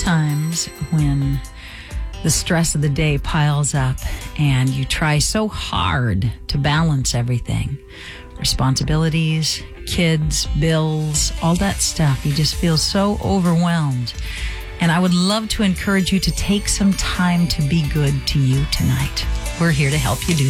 times when the stress of the day piles up and you try so hard to balance everything. Responsibilities, kids, bills, all that stuff. You just feel so overwhelmed. And I would love to encourage you to take some time to be good to you tonight. We're here to help you do